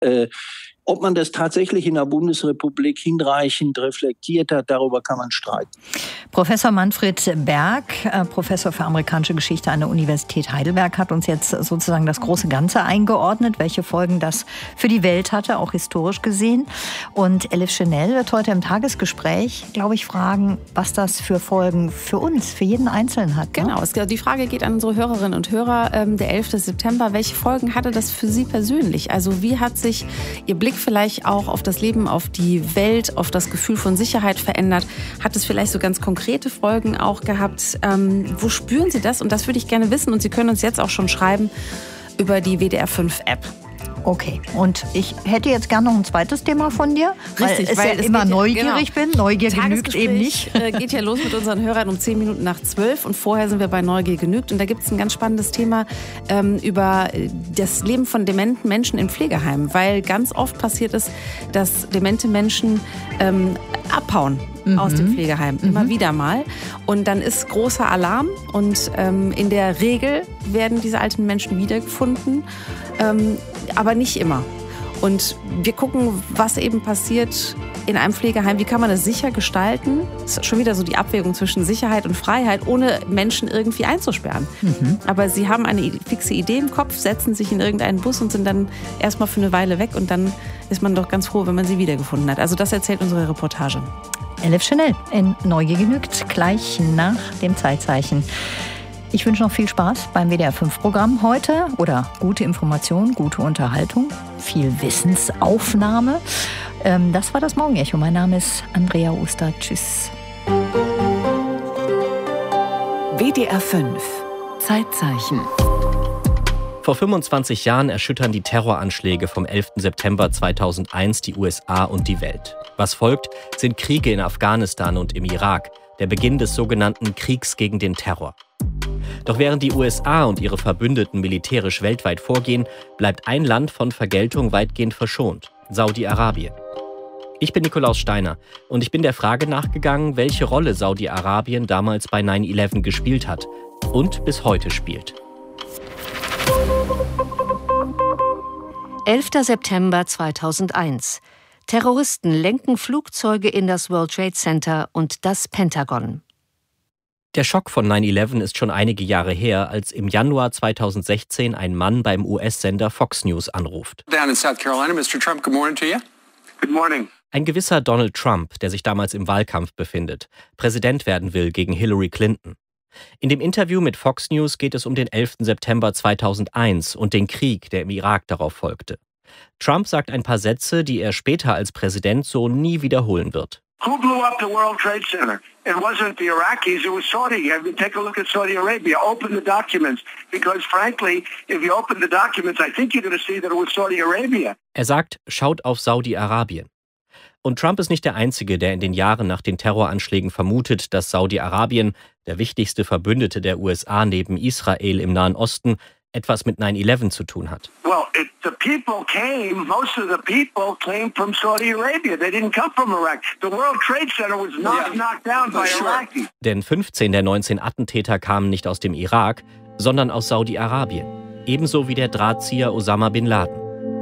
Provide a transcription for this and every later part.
Ob man das tatsächlich in der Bundesrepublik hinreichend reflektiert hat, darüber kann man streiten. Professor Manfred Berg, Professor für amerikanische Geschichte an der Universität Heidelberg, hat uns jetzt sozusagen das große Ganze eingeordnet, welche Folgen das für die Welt hatte, auch historisch gesehen. Und Elif Schnell wird heute im Tagesgespräch, glaube ich, fragen, was das für Folgen für uns, für jeden Einzelnen hat. Ne? Genau, die Frage geht an unsere Hörerinnen und Hörer. Der 11. September, welche Folgen hatte das für Sie persönlich? Also wie hat sich Ihr Blick vielleicht auch auf das Leben, auf die Welt, auf das Gefühl von Sicherheit verändert? Hat es vielleicht so ganz konkrete Folgen auch gehabt? Wo spüren Sie das? Und das würde ich gerne wissen. Und Sie können uns jetzt auch schon schreiben über die WDR 5 App. Okay, und ich hätte jetzt gerne noch ein zweites Thema von dir, Richtig, weil ich immer neugierig bin. Neugier genügt eben nicht. Geht ja los mit unseren Hörern um 10 Minuten nach 12 und vorher sind wir bei Neugier genügt. Und da gibt es ein ganz spannendes Thema über das Leben von dementen Menschen in Pflegeheimen, weil ganz oft passiert es, dass demente Menschen abhauen aus dem Pflegeheim, immer wieder mal. Und dann ist großer Alarm und in der Regel werden diese alten Menschen wiedergefunden, aber nicht immer. Und wir gucken, was eben passiert in einem Pflegeheim. Wie kann man das sicher gestalten? Das ist schon wieder so die Abwägung zwischen Sicherheit und Freiheit, ohne Menschen irgendwie einzusperren. Aber sie haben eine fixe Idee im Kopf, setzen sich in irgendeinen Bus und sind dann erstmal für eine Weile weg. Und dann ist man doch ganz froh, wenn man sie wiedergefunden hat. Also das erzählt unsere Reportage. Elif Schnell in Neugier genügt, gleich nach dem Zeitzeichen. Ich wünsche noch viel Spaß beim WDR-5-Programm heute oder gute Informationen, gute Unterhaltung, viel Wissensaufnahme. Das war das Morgenecho. Mein Name ist Andrea Oster. Tschüss. WDR 5 Zeitzeichen. Vor 25 Jahren erschüttern die Terroranschläge vom 11. September 2001 die USA und die Welt. Was folgt, sind Kriege in Afghanistan und im Irak, der Beginn des sogenannten Kriegs gegen den Terror. Doch während die USA und ihre Verbündeten militärisch weltweit vorgehen, bleibt ein Land von Vergeltung weitgehend verschont: Saudi-Arabien. Ich bin Nikolaus Steiner und ich bin der Frage nachgegangen, welche Rolle Saudi-Arabien damals bei 9/11 gespielt hat und bis heute spielt. 11. September 2001. Terroristen lenken Flugzeuge in das World Trade Center und das Pentagon. Der Schock von 9/11 ist schon einige Jahre her, als im Januar 2016 ein Mann beim US-Sender Fox News anruft. Down in South Carolina, Mr. Trump, good morning to you. Good morning. Ein gewisser Donald Trump, der sich damals im Wahlkampf befindet, Präsident werden will gegen Hillary Clinton. In dem Interview mit Fox News geht es um den 11. September 2001 und den Krieg, der im Irak darauf folgte. Trump sagt ein paar Sätze, die er später als Präsident so nie wiederholen wird. Who blew up the World Trade Center? It wasn't the Iraqis, it was Saudi. I mean, take a look at Saudi Arabia. Open the documents. Because frankly, if you open the documents, I think you're going to see that it was Saudi Arabia. Er sagt, schaut auf Saudi-Arabien. Und Trump ist nicht der Einzige, der in den Jahren nach den Terroranschlägen vermutet, dass Saudi-Arabien, der wichtigste Verbündete der USA neben Israel im Nahen Osten, etwas mit 9/11 zu tun hat. Well, most of the people came from Saudi Arabia. They didn't come from Iraq. The World Trade Center was not knocked down by Iraqis. Denn 15 der 19 Attentäter kamen nicht aus dem Irak, sondern aus Saudi-Arabien. Ebenso wie der Drahtzieher Osama bin Laden.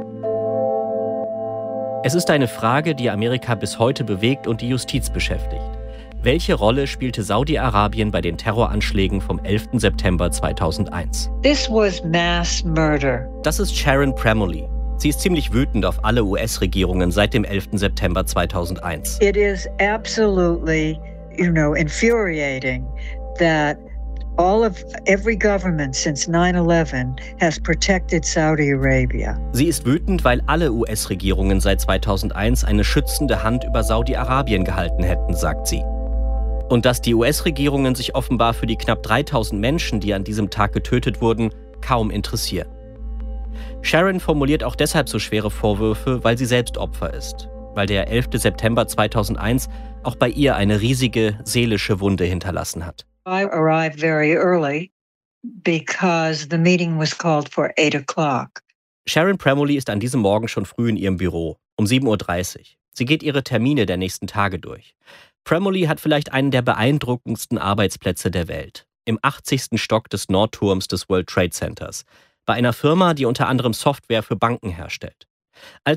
Es ist eine Frage, die Amerika bis heute bewegt und die Justiz beschäftigt. Welche Rolle spielte Saudi-Arabien bei den Terroranschlägen vom 11. September 2001? This was mass murder. Das ist Sharon Premoli. Sie ist ziemlich wütend auf alle US-Regierungen seit dem 11. September 2001. It is absolutely, infuriating that every government since 9/11 has protected Saudi Arabia. Sie ist wütend, weil alle US-Regierungen seit 2001 eine schützende Hand über Saudi-Arabien gehalten hätten, sagt sie. Und dass die US-Regierungen sich offenbar für die knapp 3000 Menschen, die an diesem Tag getötet wurden, kaum interessieren. Sharon formuliert auch deshalb so schwere Vorwürfe, weil sie selbst Opfer ist. Weil der 11. September 2001 auch bei ihr eine riesige seelische Wunde hinterlassen hat. I arrived very early because the meeting was called for 8 o'clock. Sharon Premoli ist an diesem Morgen schon früh in ihrem Büro, um 7:30 Uhr. Sie geht ihre Termine der nächsten Tage durch. Premoli hat vielleicht einen der beeindruckendsten Arbeitsplätze der Welt. Im 80. Stock des Nordturms des World Trade Centers. Bei einer Firma, die unter anderem Software für Banken herstellt. Als